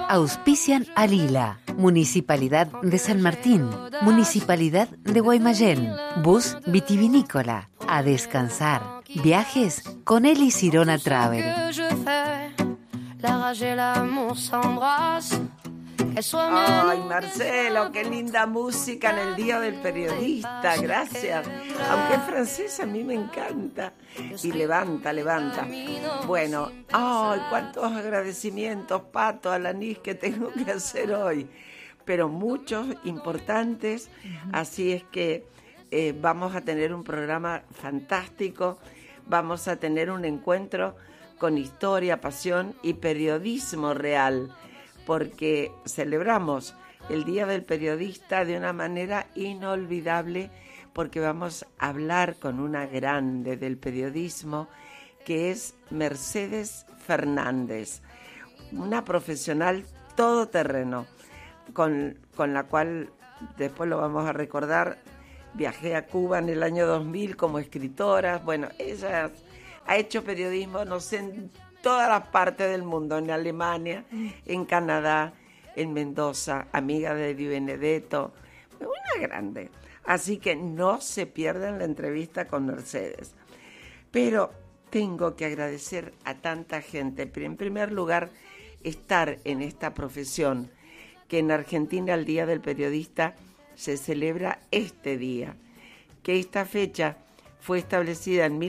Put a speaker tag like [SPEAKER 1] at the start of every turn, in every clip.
[SPEAKER 1] Auspician a Lila, Municipalidad de San Martín, Municipalidad de Guaymallén, Bus Vitivinícola, a descansar. Viajes con Eli Sirona Travel.
[SPEAKER 2] Ay, Marcelo, qué linda música en el Día del Periodista, gracias. Aunque es francesa, a mí me encanta. Y levanta. Bueno, ay, cuántos agradecimientos, Pato, a Alanis, que tengo que hacer hoy. Pero muchos importantes, así es que vamos a tener un programa fantástico, vamos a tener un encuentro con historia, pasión y periodismo real, porque celebramos el Día del Periodista de una manera inolvidable, porque vamos a hablar con una grande del periodismo, que es Mercedes Fernández, una profesional todoterreno, con la cual después lo vamos a recordar. Viajé a Cuba en el año 2000 como escritora. Bueno, ella ha hecho periodismo, no sé, en todas las partes del mundo, en Alemania, en Canadá, en Mendoza, amiga de Di Benedetto, una grande. Así que no se pierdan la entrevista con Mercedes. Pero tengo que agradecer a tanta gente. En primer lugar, estar en esta profesión, que en Argentina el Día del Periodista se celebra este día, que esta fecha fue establecida en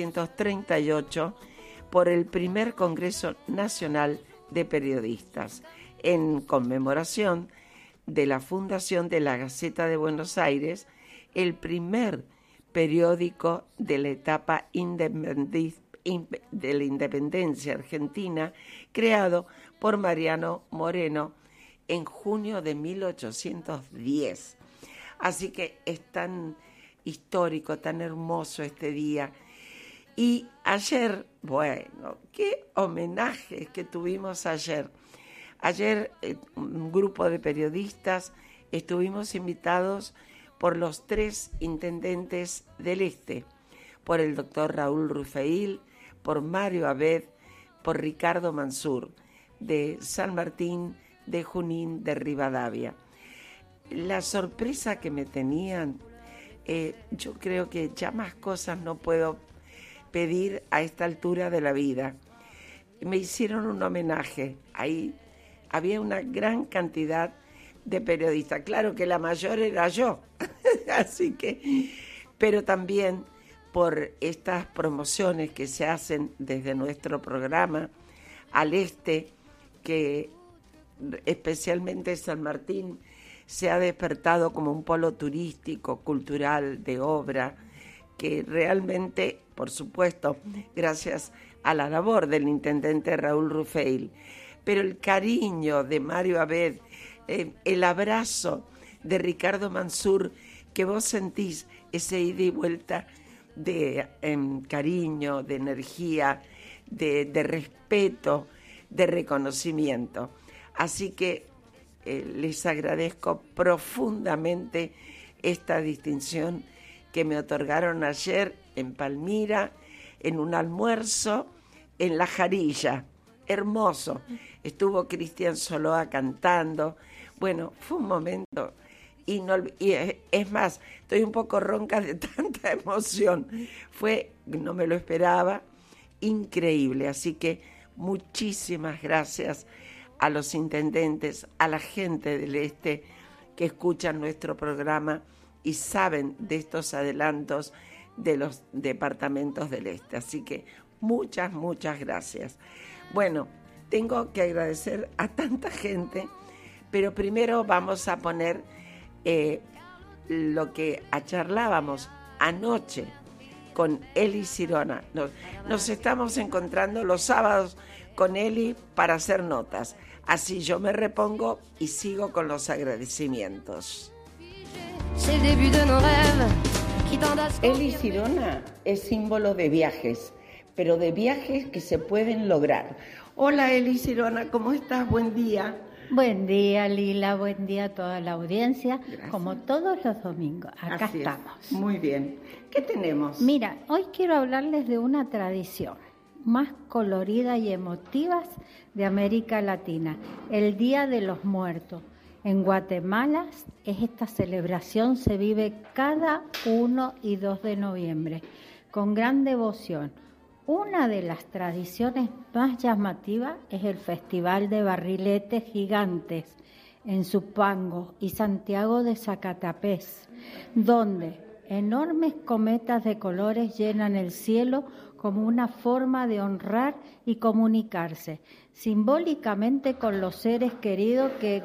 [SPEAKER 2] 1938 por el primer Congreso Nacional de Periodistas, en conmemoración de la fundación de la Gaceta de Buenos Aires, el primer periódico de la etapa de la independencia argentina, creado por Mariano Moreno en junio de 1810. Así que es tan histórico, tan hermoso este día. Y ayer, bueno, qué homenajes que tuvimos ayer. Ayer un grupo de periodistas estuvimos invitados por los 3 intendentes del Este, por el doctor Raúl Rufeil, por Mario Abed, por Ricardo Mansur, de San Martín, de Junín, de Rivadavia. La sorpresa que me tenían, yo creo que ya más cosas no puedo pedir a esta altura de la vida. Me hicieron un homenaje. Ahí había una gran cantidad de periodistas. Claro que la mayor era yo, así que, pero también por estas promociones que se hacen desde nuestro programa al este, que especialmente San Martín se ha despertado como un polo turístico, cultural, de obra, que realmente, por supuesto, gracias a la labor del intendente Raúl Rufeil, pero el cariño de Mario Abed, el abrazo de Ricardo Mansur, que vos sentís ese ida y vuelta de cariño, de energía, de respeto, de reconocimiento. Así que les agradezco profundamente esta distinción que me otorgaron ayer en Palmira, en un almuerzo en La Jarilla. Hermoso. Estuvo Cristian Soloa cantando. Bueno, fue un momento inolvidable. Y es más, estoy un poco ronca de tanta emoción. No me lo esperaba, increíble. Así que muchísimas gracias a los intendentes, a la gente del Este que escuchan nuestro programa y saben de estos adelantos de los departamentos del Este. Así que muchas gracias. Bueno, tengo que agradecer a tanta gente, pero primero vamos a poner lo que charlábamos anoche con Eli Sirona. Nos estamos encontrando los sábados con Eli para hacer notas. Así yo me repongo y sigo con los agradecimientos. Eli Sirona es símbolo de viajes, pero de viajes que se pueden lograr. Hola Eli Sirona, ¿cómo estás? Buen día.
[SPEAKER 3] Buen día, Lila, buen día a toda la audiencia.
[SPEAKER 2] Gracias.
[SPEAKER 3] Como todos los domingos, acá estamos.
[SPEAKER 2] Muy bien. ¿Qué tenemos?
[SPEAKER 3] Mira, hoy quiero hablarles de una tradición. más coloridas y emotivas de América Latina, el Día de los Muertos. En Guatemala esta celebración se vive cada 1 y 2 de noviembre con gran devoción. Una de las tradiciones más llamativas es el Festival de Barriletes Gigantes en Zumpango y Santiago de Zacatepec, donde enormes cometas de colores llenan el cielo como una forma de honrar y comunicarse simbólicamente con los seres queridos que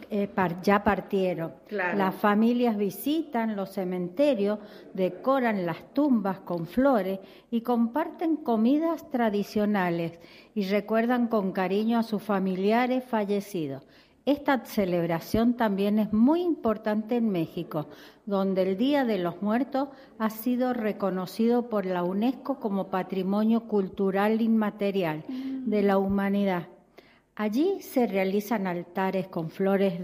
[SPEAKER 3] ya partieron.
[SPEAKER 2] Claro.
[SPEAKER 3] Las familias visitan los cementerios, decoran las tumbas con flores y comparten comidas tradicionales y recuerdan con cariño a sus familiares fallecidos. Esta celebración también es muy importante en México, donde el Día de los Muertos ha sido reconocido por la UNESCO como Patrimonio Cultural Inmaterial de la Humanidad. Allí se realizan altares con flores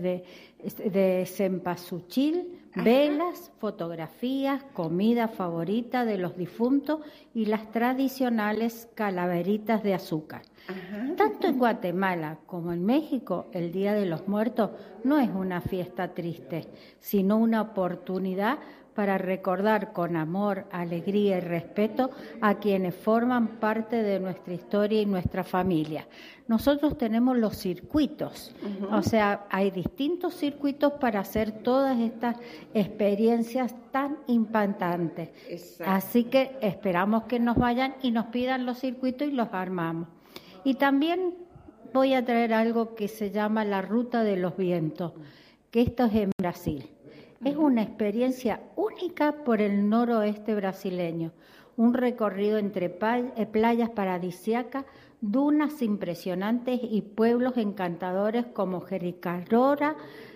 [SPEAKER 3] de cempasúchil, velas, fotografías, comida favorita de los difuntos y las tradicionales calaveritas de azúcar. Ajá. Tanto en Guatemala como en México, el Día de los Muertos no es una fiesta triste, sino una oportunidad para recordar con amor, alegría y respeto a quienes forman parte de nuestra historia y nuestra familia. Nosotros tenemos los circuitos, o sea, hay distintos circuitos para hacer todas estas experiencias tan impactantes. Exacto. Así que esperamos que nos vayan y nos pidan los circuitos y los armamos. Y también voy a traer algo que se llama la Ruta de los Vientos, que esto es en Brasil. Es una experiencia única por el noroeste brasileño, un recorrido entre playas paradisíacas, dunas impresionantes y pueblos encantadores como Jericarora,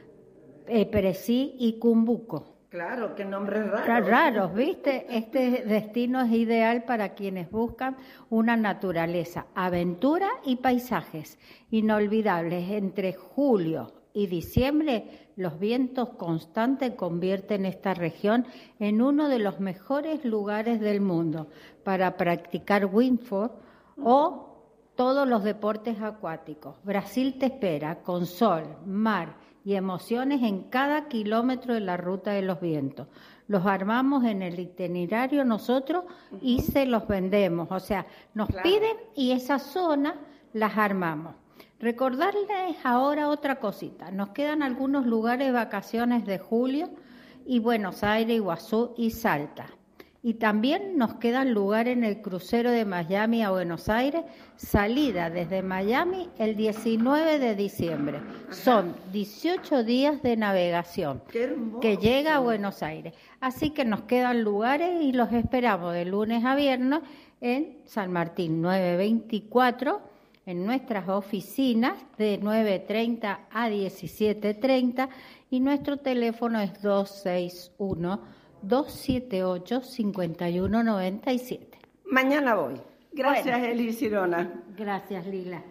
[SPEAKER 3] Perecí y Cumbuco.
[SPEAKER 2] Claro, qué nombres raros.
[SPEAKER 3] Raros, ¿viste? Este destino es ideal para quienes buscan una naturaleza, aventura y paisajes inolvidables. Entre julio y diciembre, los vientos constantes convierten esta región en uno de los mejores lugares del mundo para practicar windsurf o todos los deportes acuáticos. Brasil te espera con sol, mar y emociones en cada kilómetro de la Ruta de los Vientos. Los armamos en el itinerario nosotros y se los vendemos. O sea, nos piden y esa zona las armamos. Recordarles ahora otra cosita. Nos quedan algunos lugares de vacaciones de julio y Buenos Aires, Iguazú y Salta. Y también nos quedan lugares en el crucero de Miami a Buenos Aires, salida desde Miami el 19 de diciembre. Son 18 días de navegación que llega a Buenos Aires. Así que nos quedan lugares y los esperamos de lunes a viernes en San Martín 924, en nuestras oficinas de 9:30 a 17:30 y nuestro teléfono es 261-278-5197.
[SPEAKER 2] Mañana voy. Gracias, bueno. Eli Sirona.
[SPEAKER 3] Gracias, Lila.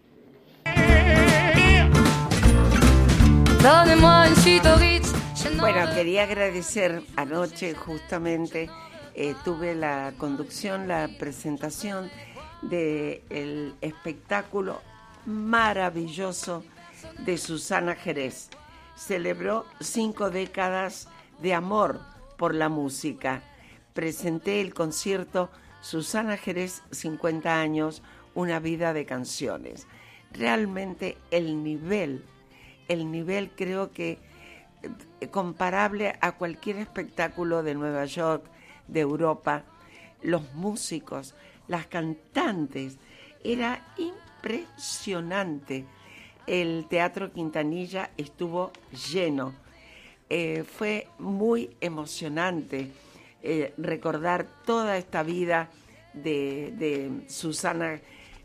[SPEAKER 2] Bueno, quería agradecer anoche justamente, tuve la conducción, la presentación del espectáculo maravilloso de Susana Jerez. Celebró 5 décadas de amor por la música. Presenté el concierto Susana Jerez, 50 años, una vida de canciones. Realmente el nivel creo que comparable a cualquier espectáculo de Nueva York, de Europa. Los músicos, las cantantes, era impresionante. El Teatro Quintanilla estuvo lleno. Fue muy emocionante recordar toda esta vida de Susana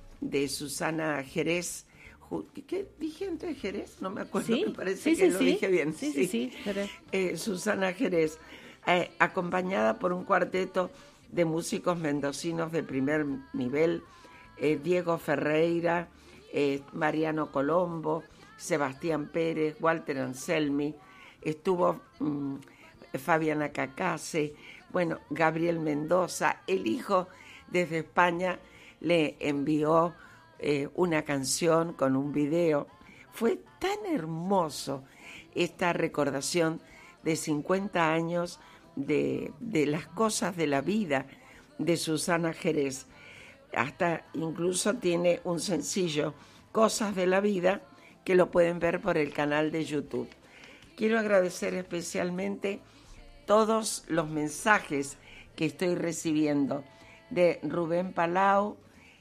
[SPEAKER 2] Jerez. ¿Qué dije antes, Jerez? No me acuerdo, sí, me parece que lo dije bien.
[SPEAKER 3] Sí.
[SPEAKER 2] Susana Jerez, acompañada por un cuarteto de músicos mendocinos de primer nivel, Diego Ferreira, Mariano Colombo, Sebastián Pérez, Walter Anselmi, estuvo Fabiana Cacase, bueno, Gabriel Mendoza, el hijo desde España, le envió una canción con un video. Fue tan hermoso esta recordación de 50 años de las cosas de la vida de Susana Jerez. Hasta incluso tiene un sencillo, Cosas de la Vida, que lo pueden ver por el canal de YouTube. Quiero agradecer especialmente todos los mensajes que estoy recibiendo de Rubén Palau,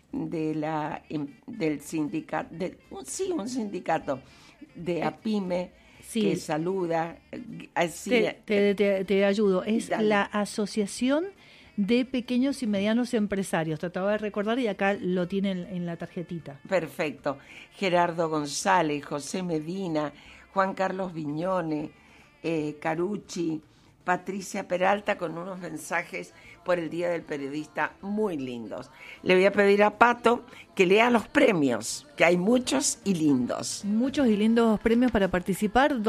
[SPEAKER 2] del sindicato, un sindicato de APIME, sí, que saluda. Así,
[SPEAKER 4] te ayudo. Es
[SPEAKER 2] dale.
[SPEAKER 4] La Asociación de Pequeños y Medianos Empresarios. Trataba de recordar y acá lo tienen en la tarjetita.
[SPEAKER 2] Perfecto. Gerardo González, José Medina, Juan Carlos Viñone, Carucci, Patricia Peralta, con unos mensajes por el Día del Periodista muy lindos. Le voy a pedir a Pato que lea los premios, que hay muchos y lindos.
[SPEAKER 4] Muchos y lindos premios para participar.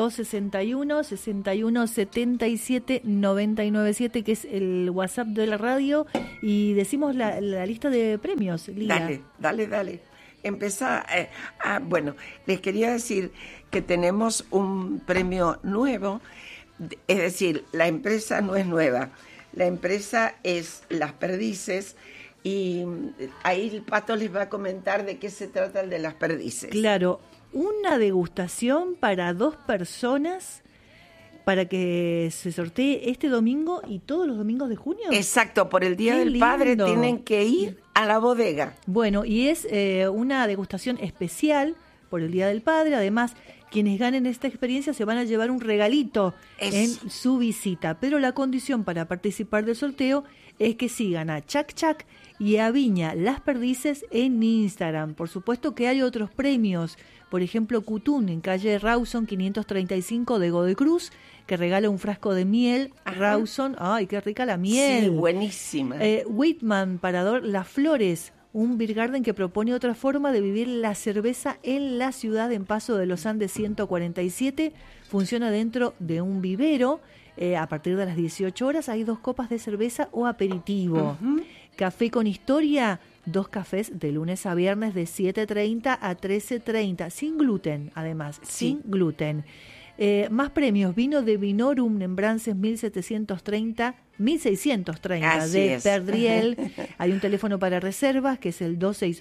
[SPEAKER 4] 261-61-77-997, que es el WhatsApp de la radio, y decimos la lista de premios, Lía.
[SPEAKER 2] Dale. Empezá. Bueno, les quería decir que tenemos un premio nuevo, es decir, la empresa no es nueva. La empresa es Las Perdices, y ahí el Pato les va a comentar de qué se trata el de Las Perdices.
[SPEAKER 4] Claro, una degustación para 2 personas para que se sortee este domingo y todos los domingos de junio.
[SPEAKER 2] Exacto, por el Día
[SPEAKER 4] ¡Qué
[SPEAKER 2] del
[SPEAKER 4] lindo!
[SPEAKER 2] Padre tienen que ir a la bodega.
[SPEAKER 4] Bueno, y es una degustación especial por el Día del Padre. Además, quienes ganen esta experiencia se van a llevar un regalito en su visita. Pero la condición para participar del sorteo es que sigan a Chac Chac y a Viña Las Perdices en Instagram. Por supuesto que hay otros premios. Por ejemplo, Cutún, en calle Rawson 535 de Godoy Cruz, que regala un frasco de miel. Ajá. Rawson, ¡ay, qué rica la miel!
[SPEAKER 2] Sí, buenísima.
[SPEAKER 4] Whitman, Parador Las Flores, un beer garden que propone otra forma de vivir la cerveza en la ciudad, en Paso de los Andes 147. Funciona dentro de un vivero. A partir de las 18 horas hay 2 copas de cerveza o aperitivo. Uh-huh. Café con Historia, 2 cafés de lunes a viernes de 7:30 a 13:30, sin gluten, además, sí, sin gluten. Más premios, vino de Vinorum en Brances 1630
[SPEAKER 2] Así
[SPEAKER 4] de
[SPEAKER 2] es.
[SPEAKER 4] Perdriel. Hay un teléfono para reservas que es el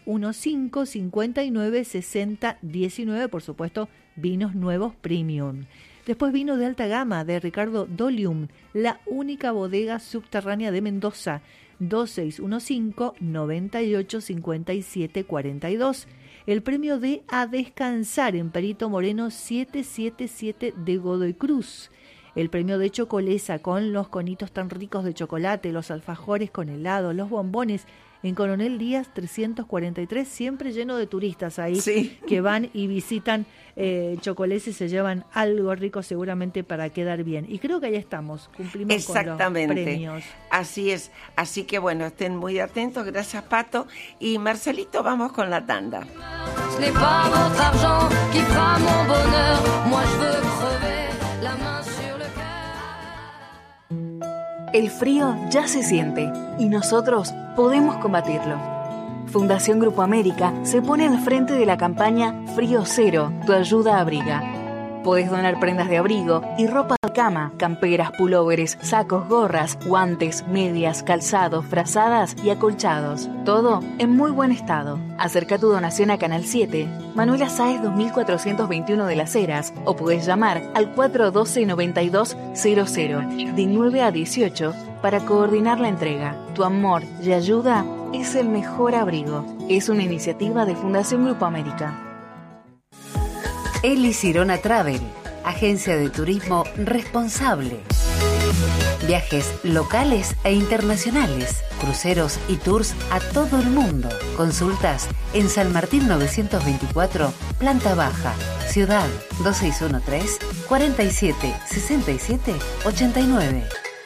[SPEAKER 4] 2615-596019, por supuesto, vinos nuevos premium. Después vino de alta gama de Ricardo Dolium, la única bodega subterránea de Mendoza, 2615-985742. El premio de A Descansar en Perito Moreno 777 de Godoy Cruz. El premio de Chocolesa con los conitos tan ricos de chocolate, los alfajores con helado, los bombones en Coronel Díaz 343, siempre lleno de turistas ahí, sí, que van y visitan Chocolesa y se llevan algo rico seguramente para quedar bien. Y creo que ahí estamos, cumplimos con los premios.
[SPEAKER 2] Así es, así que bueno, estén muy atentos, gracias Pato. Y Marcelito, vamos con la tanda.
[SPEAKER 5] El frío ya se siente y nosotros podemos combatirlo. Fundación Grupo América se pone al frente de la campaña Frío Cero, tu ayuda abriga. Podés donar prendas de abrigo y ropa de cama, camperas, pulóveres, sacos, gorras, guantes, medias, calzados, frazadas y acolchados. Todo en muy buen estado. Acerca tu donación a Canal 7, Manuela Sáez 2421 de Las Heras, o podés llamar al 412-9200 de 9 a 18 para coordinar la entrega. Tu amor y ayuda es el mejor abrigo. Es una iniciativa de Fundación Grupo América.
[SPEAKER 1] Eli Sirona Travel, agencia de turismo responsable. Viajes locales e internacionales, cruceros y tours a todo el mundo. Consultas en San Martín 924, planta baja, Ciudad 2613 47 67 89.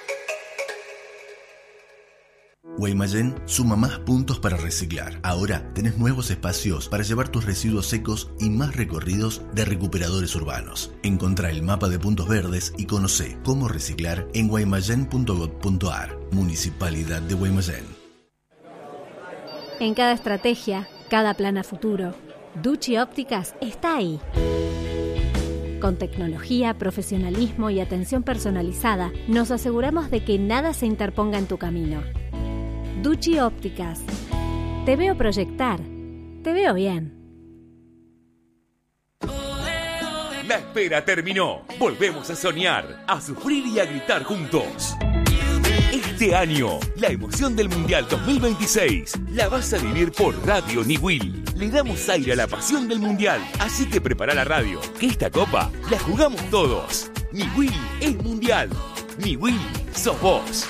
[SPEAKER 6] Guaymallén suma más puntos para reciclar. Ahora tenés nuevos espacios para llevar tus residuos secos y más recorridos de recuperadores urbanos. Encontrá el mapa de puntos verdes y conocé cómo reciclar en guaymallén.gov.ar. Municipalidad de Guaymallén.
[SPEAKER 7] En cada estrategia, cada plan a futuro, Ducci Ópticas está ahí. Con tecnología, profesionalismo y atención personalizada, nos aseguramos de que nada se interponga en tu camino. Ducci Ópticas. Te veo proyectar. Te veo bien.
[SPEAKER 8] La espera terminó. Volvemos a soñar, a sufrir y a gritar juntos. Este año, la emoción del Mundial 2026 la vas a vivir por Radio Niwil. Le damos aire a la pasión del Mundial, así que prepara la radio, que esta copa la jugamos todos. Niwil es Mundial. Niwil sos vos.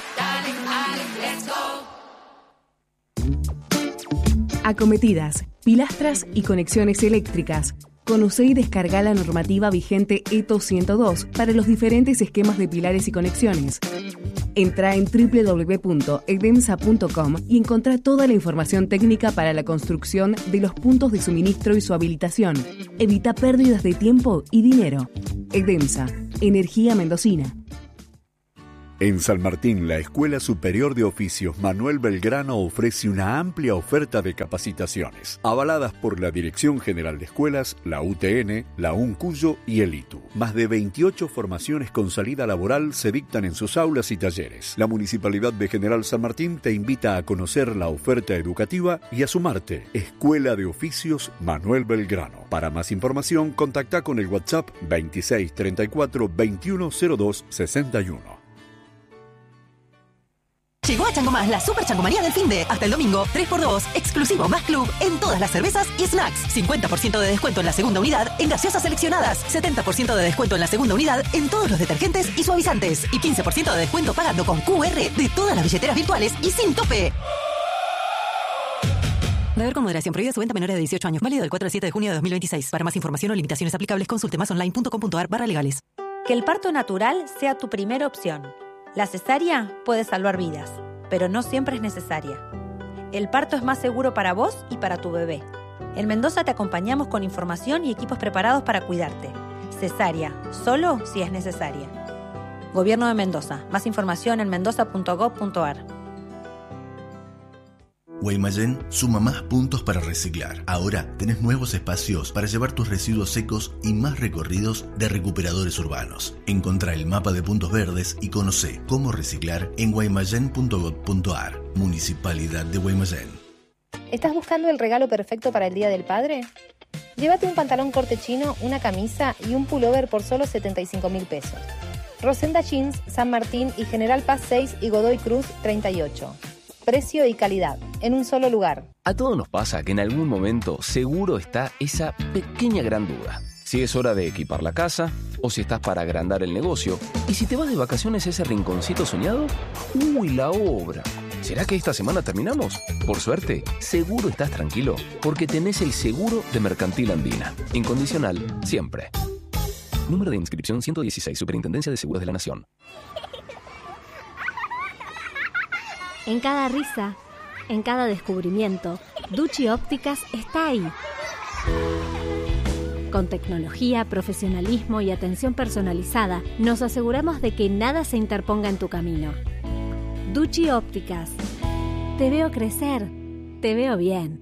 [SPEAKER 9] Acometidas, pilastras y conexiones eléctricas. Conoce y descarga la normativa vigente ETO 102 para los diferentes esquemas de pilares y conexiones. Entra en www.edemsa.com y encontrá toda la información técnica para la construcción de los puntos de suministro y su habilitación. Evita pérdidas de tiempo y dinero. Edemsa, energía mendocina.
[SPEAKER 10] En San Martín, la Escuela Superior de Oficios Manuel Belgrano ofrece una amplia oferta de capacitaciones, avaladas por la Dirección General de Escuelas, la UTN, la UNCUYO y el ITU. Más de 28 formaciones con salida laboral se dictan en sus aulas y talleres. La Municipalidad de General San Martín te invita a conocer la oferta educativa y a sumarte. Escuela de Oficios Manuel Belgrano. Para más información, contacta con el WhatsApp 26 34 21 02 61.
[SPEAKER 11] Llegó a Chango Más la Super Changomanía del Finde. Hasta el domingo, 3x2, exclusivo más club en todas las cervezas y snacks. 50% de descuento en la segunda unidad en gaseosas seleccionadas. 70% de descuento en la segunda unidad en todos los detergentes y suavizantes. Y 15% de descuento pagando con QR de todas las billeteras virtuales y sin tope. Beber con moderación. Prohibida su venta a menores de 18 años. Válido del 4 al 7 de junio de 2026. Para más información o limitaciones aplicables, consulte masonline.com.ar/legales.
[SPEAKER 12] Que el parto natural sea tu primera opción. La cesárea puede salvar vidas, pero no siempre es necesaria. El parto es más seguro para vos y para tu bebé. En Mendoza te acompañamos con información y equipos preparados para cuidarte. Cesárea, solo si es necesaria. Gobierno de Mendoza. Más información en mendoza.gov.ar.
[SPEAKER 6] Guaymallén suma más puntos para reciclar. Ahora tenés nuevos espacios para llevar tus residuos secos y más recorridos de recuperadores urbanos. Encontrá el mapa de puntos verdes y conocé cómo reciclar en guaymallén.gov.ar. Municipalidad de Guaymallén.
[SPEAKER 13] ¿Estás buscando el regalo perfecto para el Día del Padre? Llévate un pantalón corte chino, una camisa y un pullover por solo 75.000 pesos. Rosenda Jeans, San Martín y General Paz 6 y Godoy Cruz 38. Precio y calidad, en un solo lugar.
[SPEAKER 14] A todos nos pasa que en algún momento seguro está esa pequeña gran duda. Si es hora de equipar la casa, o si estás para agrandar el negocio, y si te vas de vacaciones a ese rinconcito soñado, ¡uy, la obra! ¿Será que esta semana terminamos? Por suerte, seguro estás tranquilo, porque tenés el seguro de Mercantil Andina. Incondicional, siempre. Número de inscripción 116, Superintendencia de Seguros de la Nación.
[SPEAKER 7] En cada risa, en cada descubrimiento, Ducci Ópticas está ahí. Con tecnología, profesionalismo y atención personalizada, nos aseguramos de que nada se interponga en tu camino. Ducci Ópticas. Te veo crecer. Te veo bien.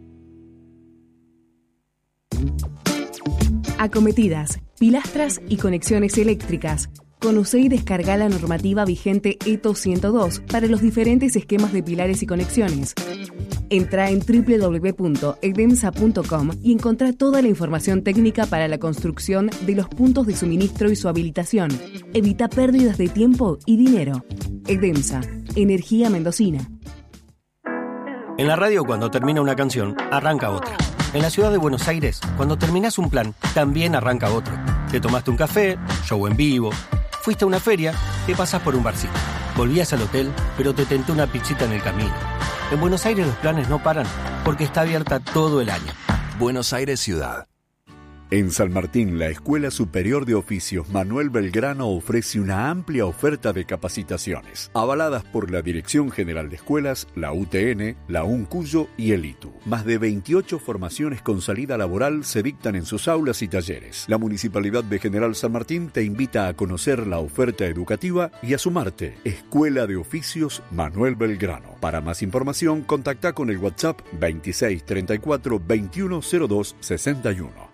[SPEAKER 9] Acometidas, pilastras y conexiones eléctricas. Conoce y descarga la normativa vigente ETO 102 para los diferentes esquemas de pilares y conexiones. Entra en www.edemsa.com y encontrá toda la información técnica para la construcción de los puntos de suministro y su habilitación. Evita pérdidas de tiempo y dinero. Edemsa, energía mendocina.
[SPEAKER 15] En la radio, cuando termina una canción, arranca otra. En la ciudad de Buenos Aires, cuando terminás un plan, también arranca otro. Te tomaste un café, show en vivo. Fuiste a una feria, te pasás por un barcito. Volvías al hotel, pero te tentó una pizzita en el camino. En Buenos Aires los planes no paran, porque está abierta todo el año.
[SPEAKER 16] Buenos Aires Ciudad.
[SPEAKER 10] En San Martín, la Escuela Superior de Oficios Manuel Belgrano ofrece una amplia oferta de capacitaciones, avaladas por la Dirección General de Escuelas, la UTN, la UNCUYO y el ITU. Más de 28 formaciones con salida laboral se dictan en sus aulas y talleres. La Municipalidad de General San Martín te invita a conocer la oferta educativa y a sumarte. Escuela de Oficios Manuel Belgrano. Para más información, contacta con el WhatsApp 2634 2102 61.